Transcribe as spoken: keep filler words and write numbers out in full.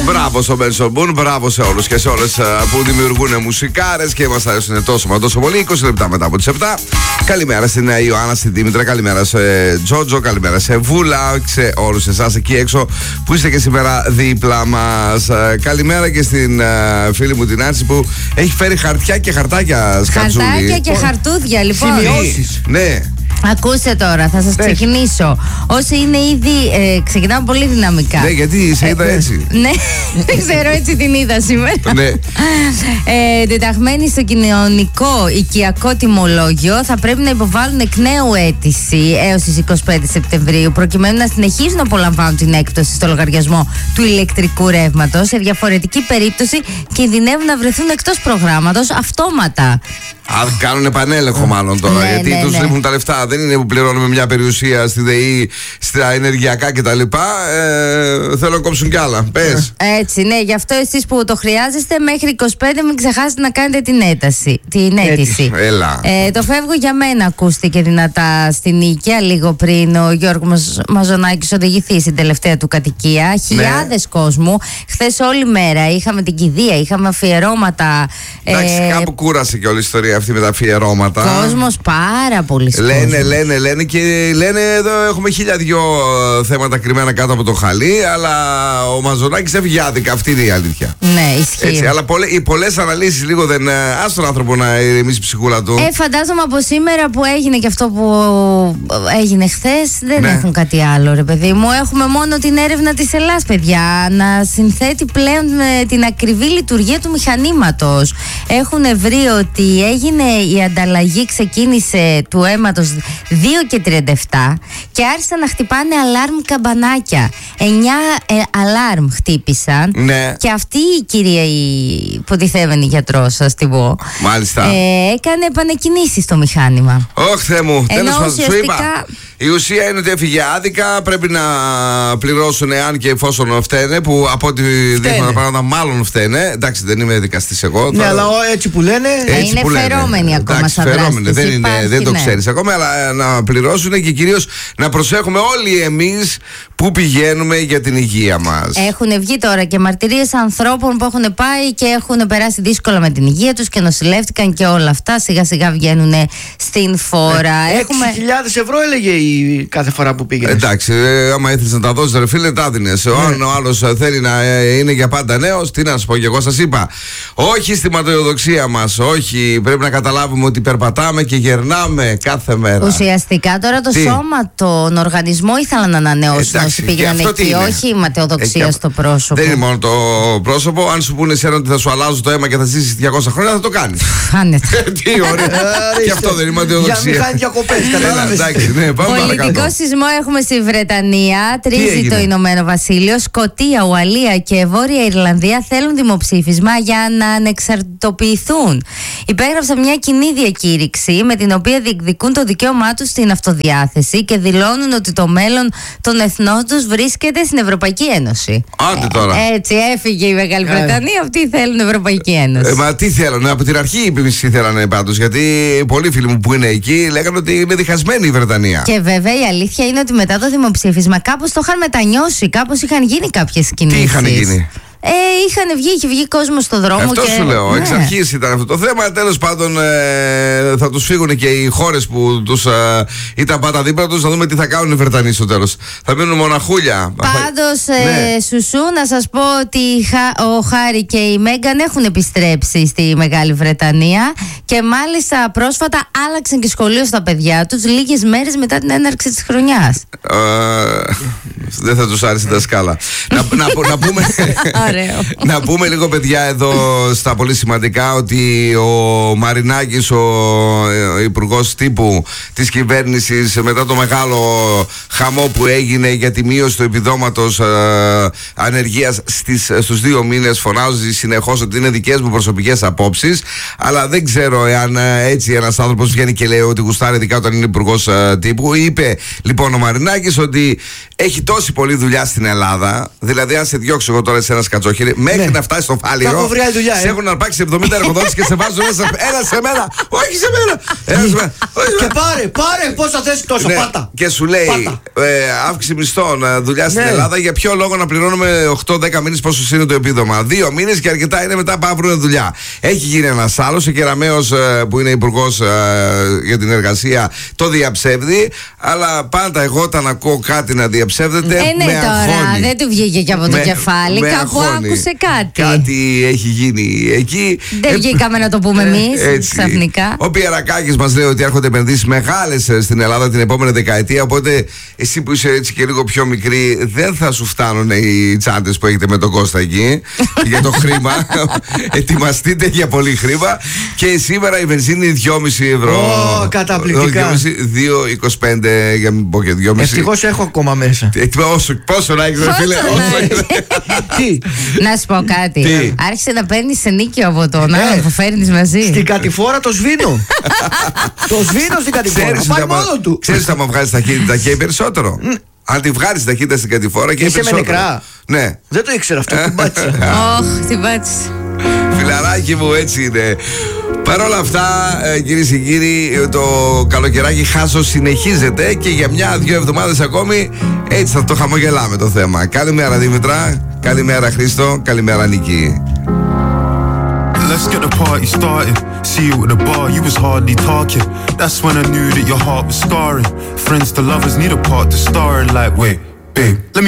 Μπράβο στο Μπένσον Μπουν, μπράβο σε όλους και σε όλες που δημιουργούν μουσικάρες και μας αρέσουν τόσο μα τόσο πολύ. είκοσι λεπτά μετά από τις επτά. Καλημέρα στην Ιωάννα, στην Δήμητρα, καλημέρα σε Τζότζο, καλημέρα σε Βούλα, σε όλους εσάς εκεί έξω που είστε και σήμερα δίπλα μας. Καλημέρα και στην φίλη μου την Άρση που έχει φέρει χαρτιά και χαρτάκια σκατζούλη. Χαρτάκια και χαρτούδια, λοιπόν. Σημειώσεις. Ναι. Ακούστε τώρα, θα σας ξεκινήσω. Όσοι είναι ήδη. Ε, ξεκινάμε πολύ δυναμικά. Ναι, γιατί σε είδα έτσι. Ναι, δεν ξέρω, έτσι την είδα σήμερα. Ναι. Ε, Διδαγμένοι στο κοινωνικό οικιακό τιμολόγιο θα πρέπει να υποβάλουν εκ νέου αίτηση έως τις είκοσι πέντε Σεπτεμβρίου προκειμένου να συνεχίζουν να απολαμβάνουν την έκπτωση στο λογαριασμό του ηλεκτρικού ρεύματος. Σε διαφορετική περίπτωση κινδυνεύουν να βρεθούν εκτός προγράμματος αυτόματα. Α, κάνουν επανέλεγχο μάλλον τώρα. Ναι, γιατί ναι, τους ναι. λείπουν τα λεφτά. Δεν είναι που πληρώνουμε μια περιουσία στη ΔΕΗ, στα ενεργειακά κτλ. Ε, θέλω να κόψουν κι άλλα. Πες. Έτσι, ναι, γι' αυτό εσείς που το χρειάζεστε μέχρι είκοσι πέντε μην ξεχάσετε να κάνετε την έταση. Την αίτηση. Έλα. Ε, το φεύγω για μένα ακούστηκε δυνατά στην Νίκαια λίγο πριν ο Γιώργος Μαζονάκης οδηγηθεί στην τελευταία του κατοικία. Ναι. Χιλιάδες κόσμου. Χθες όλη μέρα είχαμε την κηδεία, είχαμε αφιερώματα. Εντάξει, ε, κάπου κούρασε και όλη η ιστορία αυτή με τα αφιερώματα. Κόσμος πάρα πολύ. Λένε, κόσμος. λένε, λένε και λένε εδώ έχουμε χίλια δυο θέματα κρυμμένα κάτω από το χαλί, αλλά ο Μαζονάκης έφυγε άδικα. Αυτή είναι η αλήθεια. Ναι, ισχύει. Έτσι, αλλά πολλέ, οι πολλές αναλύσεις λίγο δεν. Ας τον άνθρωπο να ηρεμήσει η ψυχούλα του. Ε, φαντάζομαι από σήμερα που έγινε και αυτό που έγινε χθες δεν ναι. έχουν κάτι άλλο, ρε παιδί μου. Έχουμε μόνο την έρευνα της Ελλάς, παιδιά, να συνθέτει πλέον με την ακριβή λειτουργία του μηχανήματος. Έχουν βρει ότι έγινε η ανταλλαγή, ξεκίνησε του αίματος δύο και τριάντα επτά και άρχισαν να χτυπάνε αλάρμ καμπανάκια. εννιά ε, αλάρμ χτύπησαν. Ναι. Και αυτή η κυρία, η υποτιθέμενη γιατρός, σας την πω. Μάλιστα. Ε, έκανε επανεκκινήσεις στο μηχάνημα. Ωχ, Θεέ μου, τέλος πάντων, ουσιαστικά... σου είπα. Η ουσία είναι ότι έφυγε άδικα. Πρέπει να πληρώσουν εάν και εφόσον φταίνε. Που από ό,τι δείχνουν τα πράγματα, μάλλον φταίνε. Εντάξει, δεν είμαι δικαστής εγώ. Ναι, τώρα... αλλά έτσι που λένε. Έτσι είναι που φερόμενοι ακόμα. Εντάξει, σαν φερόμενοι. Δεν, είναι, υπάρχει, δεν το ναι. ξέρεις ακόμα, αλλά να πληρώσουν και κυρίως να προσέχουμε όλοι εμείς που πηγαίνουμε για την υγεία μας. Έχουν βγει τώρα και μαρτυρίες ανθρώπων που έχουν πάει και έχουν περάσει δύσκολα με την υγεία τους και νοσηλεύτηκαν και όλα αυτά. Σιγά σιγά βγαίνουν στην φόρα. Ε, Έχουμε... έξι χιλιάδες ευρώ έλεγε η κάθε φορά που πήγαινε. Εντάξει, ε, άμα ήθελες να τα δώσεις ρε φίλε, τα δίνες. Αν ο άλλος θέλει να ε, είναι για πάντα νέος, τι να σου πω, και εγώ σας είπα. Όχι στη ματαιοδοξία μας, όχι. Πρέπει να καταλάβουμε ότι περπατάμε και γερνάμε κάθε μέρα. Ουσιαστικά τώρα το Τι? σώμα, τον οργανισμό ήθελαν να ανανεώσουν όσοι πήγαιναν εκεί. Όχι η ματαιοδοξία στο πρόσωπο. Δεν είναι μόνο το πρόσωπο. Αν σου πούνε εσένα ότι θα σου αλλάζουν το αίμα και θα ζήσεις διακόσια χρόνια, θα το κάνεις. Άνετα. Τι ωραία. Και αυτό δεν είναι ματαιοδοξία. Για μηχάνη διακοπές, καταλάβες. Πολιτικό σεισμό έχουμε στη Βρετανία. Τρίζει το Ηνωμένο Βασίλειο. Σκωτία, Ουαλία και Βόρεια Ιρλανδία θέλουν δημοψήφισμα για να ανεξαρτητοποιηθούν. Υπέγραψαν μια κοινή διακήρυξη με την οποία διεκδικούν το δικαίωμά τους στην αυτοδιάθεση και δηλώνουν ότι το μέλλον των εθνών τους βρίσκεται στην Ευρωπαϊκή Ένωση. Άντε τώρα. Ε, έτσι έφυγε η Μεγάλη Βρετανία. Αυτοί θέλουν Ευρωπαϊκή Ένωση. Ε, μα τι θέλουν, από την αρχή οι μισοί θέλανε πάντως. Γιατί πολλοί φίλοι μου που είναι εκεί λέγανε ότι είναι διχασμένη η Βρετανία. Και βέβαια η αλήθεια είναι ότι μετά το δημοψήφισμα κάπως το είχαν μετανιώσει, κάπως είχαν γίνει κάποιες κινήσεις. Τι είχαν γίνει? Ε, είχαν βγει, είχε βγει κόσμο στο δρόμο. Αυτό και... σου λέω. Ναι. Εξ αρχής ήταν αυτό το θέμα. Τέλος πάντων, ε, θα τους φύγουν και οι χώρες που τους ε, ήταν πάντα δίπλα τους. Να δούμε τι θα κάνουν οι Βρετανοί στο τέλος. Θα μείνουν μοναχούλια. Πάντως, ναι. ε, Σουσού, να σας πω ότι ο Χάρη και η Μέγκαν έχουν επιστρέψει στη Μεγάλη Βρετανία και μάλιστα πρόσφατα άλλαξαν και σχολείο στα παιδιά τους λίγες μέρες μετά την έναρξη της χρονιάς. Ε, δεν θα τους άρεσε τα σκάλα. να, να, να πούμε. Να πούμε λίγο, παιδιά, εδώ στα πολύ σημαντικά ότι ο Μαρινάκης, ο, ο υπουργός τύπου της κυβέρνησης, μετά το μεγάλο χαμό που έγινε για τη μείωση του επιδόματος ε, ανεργίας στις, στους δύο μήνες, φωνάζει συνεχώς ότι είναι δικές μου προσωπικές απόψεις, αλλά δεν ξέρω εάν έτσι ένας άνθρωπος βγαίνει και λέει ότι γουστάρει ειδικά όταν είναι υπουργός ε, τύπου. Είπε λοιπόν ο Μαρινάκης ότι έχει τόση πολλή δουλειά στην Ελλάδα, δηλαδή αν σε διώξω εγώ τώρα σε ένα σκατσό Χατζόχυρη, μέχρι Ναι. να φτάσει στο Φάληρο. δουλειά, Σε ε. έχουν αρπάξει εβδομήντα εργοδότες και σε βάζουν μέσα. Έλα σε μένα! Όχι σε μένα! Έλα σε μένα! Όχι σε Και μένα. πάρε, πάρε, πόσα θες τόσο, Ναι, πάτα. και σου λέει Πάτα. ε, αύξηση μισθών, ε, δουλειά στην Ναι. Ελλάδα. Για ποιο λόγο να πληρώνουμε οκτώ δέκα μήνες πόσο είναι το επίδομα? Δύο μήνες και αρκετά είναι μετά να βρουν δουλειά. Έχει γίνει ένας άλλος, ο Κεραμέος ε, που είναι υπουργός ε, για την εργασία, το διαψεύδει. Αλλά πάντα εγώ όταν ακούω κάτι να διαψεύδεται. Ε, ναι, με τώρα αγχώνει. δεν του βγήκε και από το Με- κεφάλι. με Κάπου αγχώνει. άκουσε κάτι. Κάτι έχει γίνει εκεί. Δεν Ε, βγήκαμε να το πούμε εμείς έτσι. ξαφνικά. Ο Πιερακάκης μας λέει ότι έρχονται επενδύσεις μεγάλες ε, στην Ελλάδα την επόμενη δεκαετία. Οπότε εσύ που είσαι έτσι και λίγο πιο μικρή, δεν θα σου φτάνουν οι τσάντες που έχετε με τον Κώστα εκεί για το χρήμα. Ετοιμαστείτε για πολύ χρήμα. Και σήμερα η βενζίνη δυόμισι ευρώ. Ω, καταπληκτικά. δύο είκοσι πέντε για μην πω και δυόμισι. Ευτυχώς έχω ακόμα μέσα. Ε, όσο- Πόσο να έχεις, ρε Πόσο φίλε, να όσο έχεις. Τι, Να σου πω κάτι. Τι? Άρχισε να παίρνει ενίκιο από τον Ε, άλλο που φέρνει μαζί. στην κατηφόρα το σβήνω. Το σβήνω στην κατηφόρα. Ξέρεις Πάει ότι άμα- μόνο του. ξέρεις ότι άμα βγάλεις ταχύτητα καίει περισσότερο. Αν τη βγάλεις ταχύτητα στην κατηφόρα καίει Είσαι με περισσότερο. νεκρά. Ναι. Δεν το ήξερα αυτό, την πάτησα. Ωχ, την πάτησε. Φιλαράκι μου, έτσι είναι. Παρ' όλα αυτά, ε, κυρίες και κύριοι, το καλοκαιράκι χάσο συνεχίζεται και για μια-δυο εβδομάδες ακόμη έτσι θα το χαμογελάμε το θέμα. Καλημέρα Δήμητρα, καλημέρα Χρήστο, καλημέρα Νική. Let's get the party started. See you at the bar, you was hardly talking. That's when I knew that your heart was scarring. Friends to lovers need a part to star in. Like, wait, babe, let me